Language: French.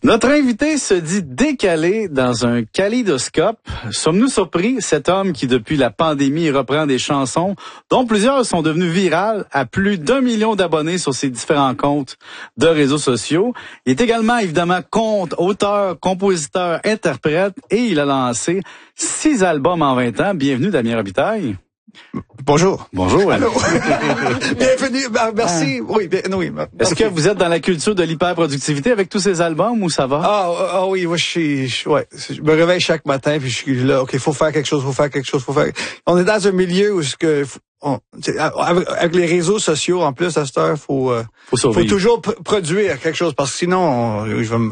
Notre invité se dit décalé dans un kaléidoscope. Sommes-nous surpris? Cet homme qui, depuis la pandémie, reprend des chansons dont plusieurs sont devenues virales, a plus d'1 million d'abonnés sur ses différents comptes de réseaux sociaux. Il est également, évidemment, auteur, compositeur, interprète et il a lancé 6 albums en 20 ans. Bienvenue, Damien Robitaille. Bonjour. Bonjour. Allô. Bienvenue. Merci. Oui. Est-ce que vous êtes dans la culture de l'hyperproductivité avec tous ces albums ou ça va? Ah oui, moi je me réveille chaque matin puis je suis là. OK, faut faire quelque chose. On est dans un milieu où avec les réseaux sociaux en plus à cette heure, faut toujours produire quelque chose parce que sinon je vais